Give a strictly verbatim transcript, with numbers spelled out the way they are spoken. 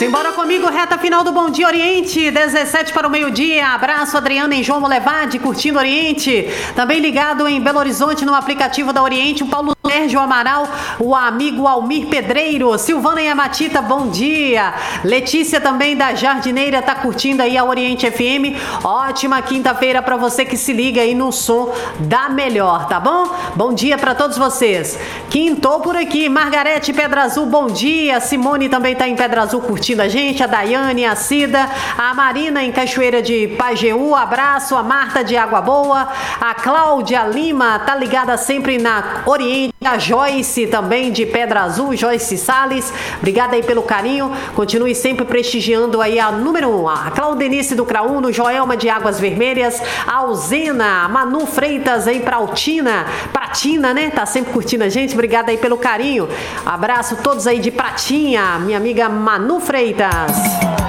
Simbora comigo, reta final do Bom Dia Oriente, dezessete para o meio-dia. Abraço, Adriana em João Molevade, curtindo Oriente. Também ligado em Belo Horizonte no aplicativo da Oriente, o Paulo Sérgio Amaral, o amigo Almir Pedreiro, Silvana e a Matita, bom dia. Letícia também da Jardineira tá curtindo aí a Oriente F M. Ótima quinta-feira para você que se liga aí no som da melhor, tá bom? Bom dia para todos vocês. Quintou por aqui, Margarete Pedra Azul, bom dia. Simone também tá em Pedra Azul curtindo a gente, a Daiane, a Cida, a Marina em Cachoeira de Pajeú, abraço, a Marta de Água Boa, a Cláudia Lima tá ligada sempre na Oriente, a Joyce também de Pedra Azul, Joyce Salles, obrigada aí pelo carinho, continue sempre prestigiando aí a número um, a Claudenice do Crauno, Joelma de Águas Vermelhas, a Alzena, a Manu Freitas aí pra Altina, Pratina, né, tá sempre curtindo a gente, obrigada aí pelo carinho, abraço todos aí de Pratinha, minha amiga Manu Freitas.